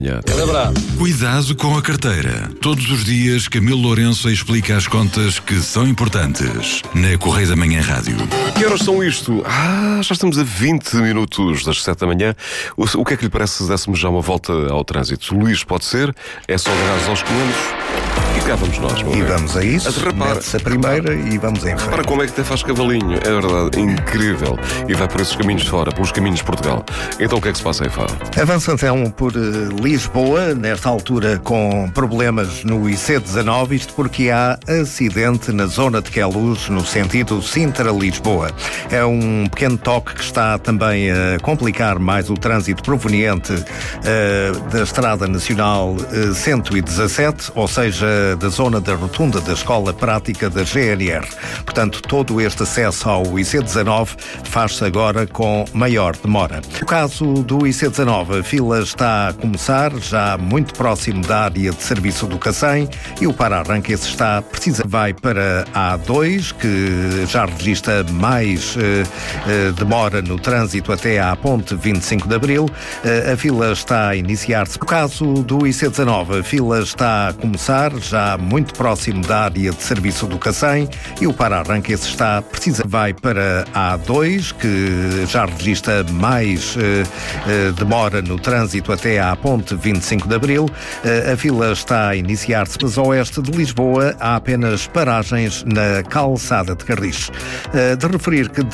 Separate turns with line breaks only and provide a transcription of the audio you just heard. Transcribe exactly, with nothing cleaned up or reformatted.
Yeah.
Cuidado com a carteira. Todos os dias, Camilo Lourenço explica as contas que são importantes. Na Correio da Manhã Rádio.
Que horas são isto? Ah, já estamos a vinte minutos das sete da manhã. O, o que é que lhe parece se dessemos já uma volta ao trânsito? Luís, pode ser? É só agarrar aos comandos e cá vamos nós.
E vamos a isso. Mete-se a primeira e vamos em frente.
Para como é que até faz cavalinho. É verdade, incrível. E vai por esses caminhos de fora, pelos caminhos de Portugal. Então o que é que se passa aí fora?
Avança então por uh, Lisboa, nesta altura com problemas no I C dezanove, isto porque há acidente na zona de Queluz, no sentido Sintra-Lisboa. É um pequeno toque que está também a complicar mais o trânsito proveniente uh, da Estrada Nacional uh, cento e dezassete, ou seja, da zona da rotunda da Escola Prática da G N R. Portanto, todo este acesso ao I C dezanove faz-se agora com maior demora. No caso do I C dezanove, a fila está a começar, já muito próximo da área de serviço do Cacém, e o para-arranque esse está precisa vai para a A dois, que já registra mais uh, uh, demora no trânsito até à ponte vinte e cinco de Abril. Uh, a fila está a iniciar-se. No caso do I C dezanove, a fila está a começar, já muito próximo da área de serviço do Cacém, e o para-arranque esse está precisa vai para a A dois, que já registra mais uh, uh, demora no trânsito até à ponte vinte e cinco de Abril. Uh, a fila está a iniciar-se, mas a oeste de Lisboa há apenas paragens na calçada de Carris. Uh, de referir que